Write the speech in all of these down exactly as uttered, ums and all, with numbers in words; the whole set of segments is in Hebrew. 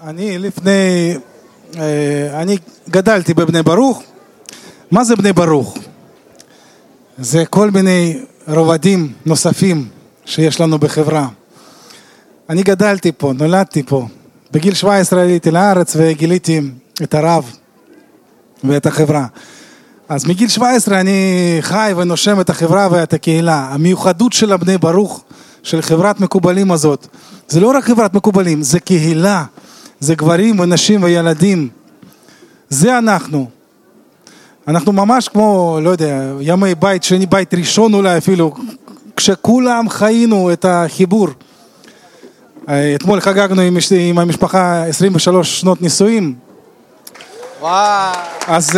אני לפני, אני גדלתי בבני ברוך. מה זה בני ברוך? זה כל מיני רובדים נוספים שיש לנו בחברה. אני גדלתי פה, נולדתי פה. בגיל שבע עשרה עליתי לארץ וגיליתי את הרב ואת החברה. אז מגיל שבע עשרה אני חי ונושם את החברה ואת הקהילה. המיוחדות של בני ברוך, של חברת מקובלים הזאת, זה לא רק חברת מקובלים, זה קהילה. זה גברים ונשים וילדים. זה אנחנו. אנחנו ממש כמו, לא יודע, ימי בית שני, בית ראשון אולי אפילו, כשכולם חיינו את החיבור. אתמול חגגנו עם, עם המשפחה עשרים ושלוש שנות נישואים. וואו. אז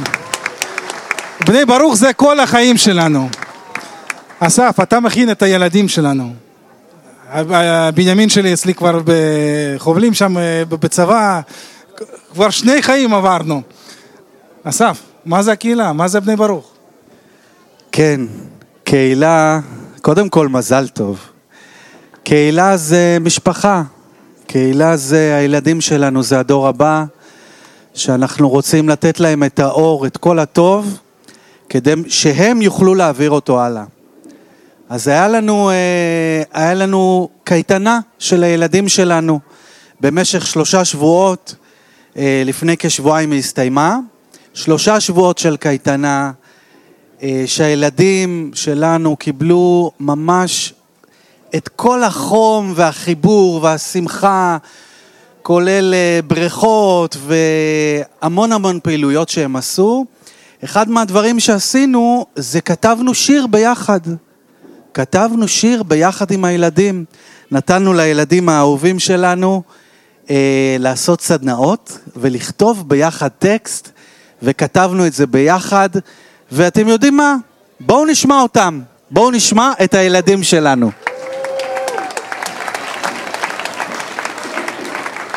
בני ברוך זה כל החיים שלנו. אסף, אתה מכין את הילדים שלנו. בנימין שלי אצלי כבר בחובלים שם בצבא, כבר שני חיים עברנו. אסף, מה זה הקהילה? מה זה בני ברוך? כן, קהילה, קודם כל מזל טוב. קהילה זה משפחה, קהילה זה הילדים שלנו, זה הדור הבא, שאנחנו רוצים לתת להם את האור, את כל הטוב, כדי שהם יוכלו להעביר אותו הלאה. אז היה לנו, היה לנו קייטנה של הילדים שלנו, במשך שלושה שבועות, לפני כשבועיים היא הסתיימה, שלושה שבועות של קייטנה, שהילדים שלנו קיבלו ממש את כל החום והחיבור והשמחה, כולל בריכות והמון המון פעילויות שהם עשו. אחד מהדברים שעשינו זה כתבנו שיר ביחד. כתבנו שיר ביחד עם הילדים. נתנו לילדים האהובים שלנו אה, לעשות סדנאות ולכתוב ביחד טקסט, וכתבנו את זה ביחד. ואתם יודעים מה? בואו נשמע אותם. בואו נשמע את הילדים שלנו.